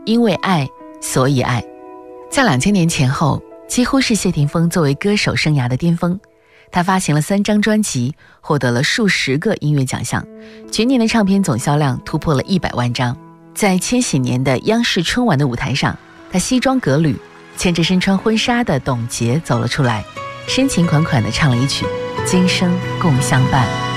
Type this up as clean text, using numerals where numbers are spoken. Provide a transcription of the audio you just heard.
因为爱，所以爱。在2000年前后，几乎是谢霆锋作为歌手生涯的巅峰。他发行了3张专辑，获得了数十个音乐奖项，全年的唱片总销量突破了100万张。在千禧年的央视春晚的舞台上，他西装革履，牵着身穿婚纱的董洁走了出来，深情款款地唱了一曲《今生共相伴》。